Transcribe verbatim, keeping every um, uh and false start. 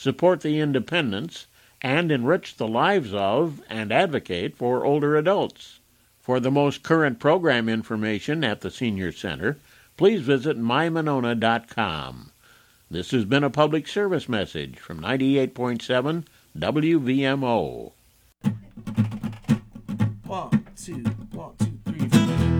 support the independence, and enrich the lives of and advocate for older adults. For the most current program information at the Senior Center, please visit my monona dot com. This has been a public service message from ninety-eight point seven W V M O. One, two,